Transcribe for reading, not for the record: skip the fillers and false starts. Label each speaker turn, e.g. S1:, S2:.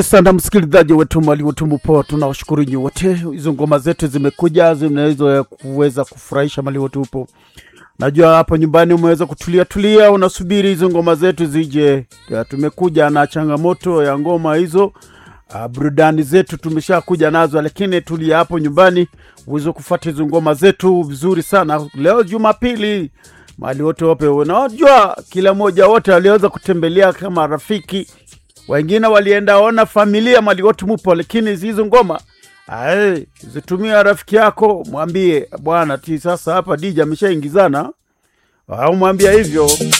S1: Sana msikilizaji wetu mali wetu mpo, tunawashukuru nyinyi wote. Hizo ngoma zetu zimekuja, zinaweza kuweza kufurahisha mali wetu upo. Najua hapo nyumbani umeweza kutulia unasubiri hizo ngoma zetu zije. Tumekuja na changamoto ya ngoma hizo. Burudani zetu tumeshakuja nazo, lakini tulia hapo nyumbani uweze kufuata hizo ngoma zetu vizuri sana. Leo Jumapili mali wote wape, unajua kila mmoja wote aliweza kutembelea kama rafiki. Wengine walienda ona familia mali wote mpo, lakini hizo ngoma zitumia rafiki yako, mwambie bwana sasa hapa DJ ameshaingizana, au mwambie hivyo.